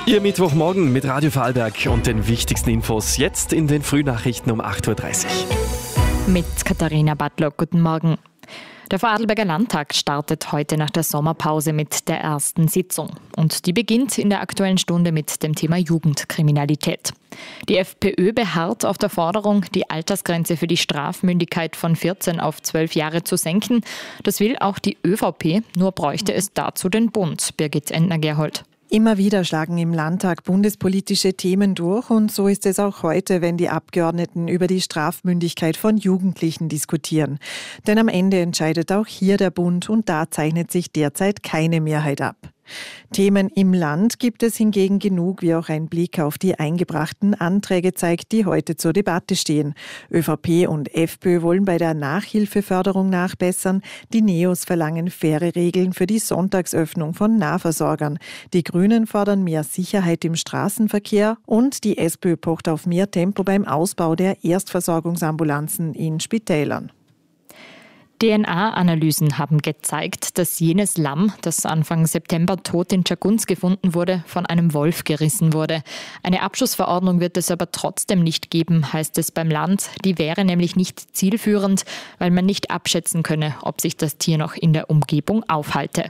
Ihr Mittwochmorgen mit Radio Vorarlberg und den wichtigsten Infos jetzt in den Frühnachrichten um 8.30 Uhr. Mit Katharina Battler, guten Morgen. Der Vorarlberger Landtag startet heute nach der Sommerpause mit der ersten Sitzung. Und die beginnt in der Aktuellen Stunde mit dem Thema Jugendkriminalität. Die FPÖ beharrt auf der Forderung, die Altersgrenze für die Strafmündigkeit von 14 auf 12 Jahre zu senken. Das will auch die ÖVP, nur bräuchte es dazu den Bund. Birgit Entner-Gerhold. Immer wieder schlagen im Landtag bundespolitische Themen durch und so ist es auch heute, wenn die Abgeordneten über die Strafmündigkeit von Jugendlichen diskutieren. Denn am Ende entscheidet auch hier der Bund und da zeichnet sich derzeit keine Mehrheit ab. Themen im Land gibt es hingegen genug, wie auch ein Blick auf die eingebrachten Anträge zeigt, die heute zur Debatte stehen. ÖVP und FPÖ wollen bei der Nachhilfeförderung nachbessern. Die Neos verlangen faire Regeln für die Sonntagsöffnung von Nahversorgern. Die Grünen fordern mehr Sicherheit im Straßenverkehr und die SPÖ pocht auf mehr Tempo beim Ausbau der Erstversorgungsambulanzen in Spitälern. DNA-Analysen haben gezeigt, dass jenes Lamm, das Anfang September tot in Tschagguns gefunden wurde, von einem Wolf gerissen wurde. Eine Abschussverordnung wird es aber trotzdem nicht geben, heißt es beim Land. Die wäre nämlich nicht zielführend, weil man nicht abschätzen könne, ob sich das Tier noch in der Umgebung aufhalte.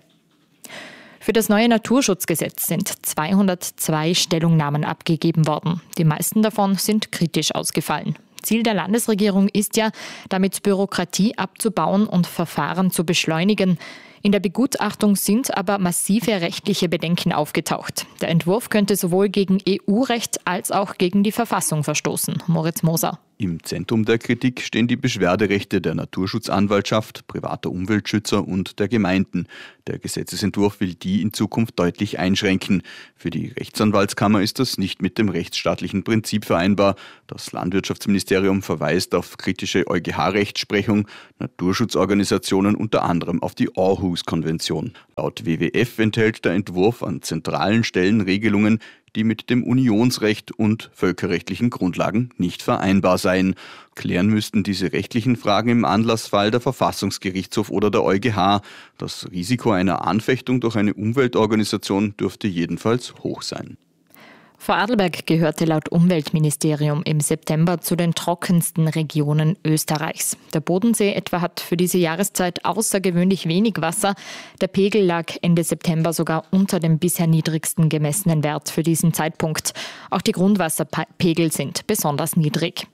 Für das neue Naturschutzgesetz sind 202 Stellungnahmen abgegeben worden. Die meisten davon sind kritisch ausgefallen. Ziel der Landesregierung ist ja, damit Bürokratie abzubauen und Verfahren zu beschleunigen. In der Begutachtung sind aber massive rechtliche Bedenken aufgetaucht. Der Entwurf könnte sowohl gegen EU-Recht als auch gegen die Verfassung verstoßen. Moritz Moser. Im Zentrum der Kritik stehen die Beschwerderechte der Naturschutzanwaltschaft, privater Umweltschützer und der Gemeinden. Der Gesetzesentwurf will die in Zukunft deutlich einschränken. Für die Rechtsanwaltskammer ist das nicht mit dem rechtsstaatlichen Prinzip vereinbar. Das Landwirtschaftsministerium verweist auf kritische EuGH-Rechtsprechung, Naturschutzorganisationen unter anderem auf die Aarhus-Konvention. Laut WWF enthält der Entwurf an zentralen Stellen Regelungen, die mit dem Unionsrecht und völkerrechtlichen Grundlagen nicht vereinbar seien. Klären müssten diese rechtlichen Fragen im Anlassfall der Verfassungsgerichtshof oder der EuGH. Das Risiko einer Anfechtung durch eine Umweltorganisation dürfte jedenfalls hoch sein. Vorarlberg gehörte laut Umweltministerium im September zu den trockensten Regionen Österreichs. Der Bodensee etwa hat für diese Jahreszeit außergewöhnlich wenig Wasser. Der Pegel lag Ende September sogar unter dem bisher niedrigsten gemessenen Wert für diesen Zeitpunkt. Auch die Grundwasserpegel sind besonders niedrig.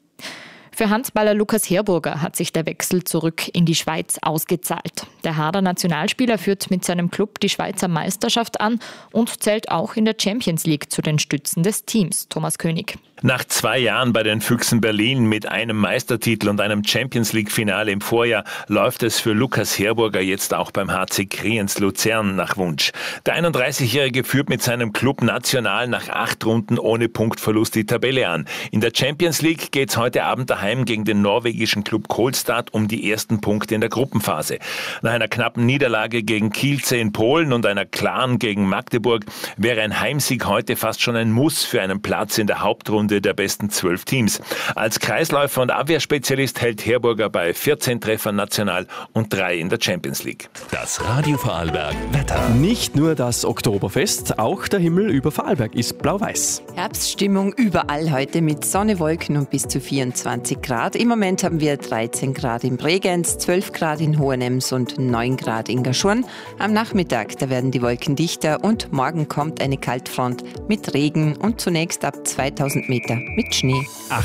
Für Handballer Lukas Herburger hat sich der Wechsel zurück in die Schweiz ausgezahlt. Der Harder Nationalspieler führt mit seinem Club die Schweizer Meisterschaft an und zählt auch in der Champions League zu den Stützen des Teams. Thomas König. Nach 2 Jahren bei den Füchsen Berlin mit einem Meistertitel und einem Champions-League-Finale im Vorjahr läuft es für Lukas Herburger jetzt auch beim HC Kriens Luzern nach Wunsch. Der 31-Jährige führt mit seinem Club national nach 8 Runden ohne Punktverlust die Tabelle an. In der Champions League geht's heute Abend daheim gegen den norwegischen Club Kolstad um die ersten Punkte in der Gruppenphase. Nach einer knappen Niederlage gegen Kielce in Polen und einer klaren gegen Magdeburg wäre ein Heimsieg heute fast schon ein Muss für einen Platz in der Hauptrunde der besten 12 Teams. Als Kreisläufer und Abwehrspezialist hält Herburger bei 14 Treffern national und 3 in der Champions League. Das Radio Vorarlberg Wetter. Nicht nur das Oktoberfest, auch der Himmel über Vorarlberg ist blau-weiß. Herbststimmung überall heute mit Sonne, Wolken und bis zu 24 Grad. Im Moment haben wir 13 Grad in Bregenz, 12 Grad in Hohenems und 9 Grad in Gaschurn. Am Nachmittag, da werden die Wolken dichter und morgen kommt eine Kaltfront mit Regen und zunächst ab 2000 Meter mit Schnee.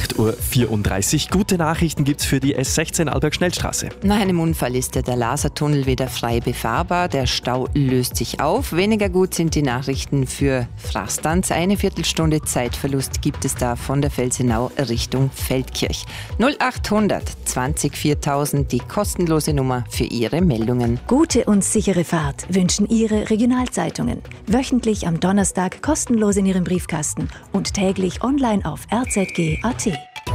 8.34 Uhr. Gute Nachrichten gibt's für die S16 Alberg-Schnellstraße. Nach einem Unfall ist der Lasertunnel wieder frei befahrbar. Der Stau löst sich auf. Weniger gut sind die Nachrichten für Frastanz. Eine Viertelstunde Zeitverlust gibt es da von der Felsenau Richtung Feldkirch. 0800 20 4000, die kostenlose Nummer für Ihre Meldungen. Gute und sichere Fahrt wünschen Ihre Regionalzeitungen. Wöchentlich am Donnerstag kostenlos in Ihrem Briefkasten und täglich online auf rzg.at.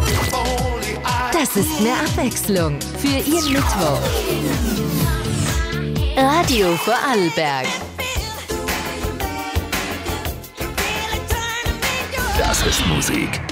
Das ist mehr Abwechslung für Ihren Mittwoch. Radio Vorarlberg. Das ist Musik.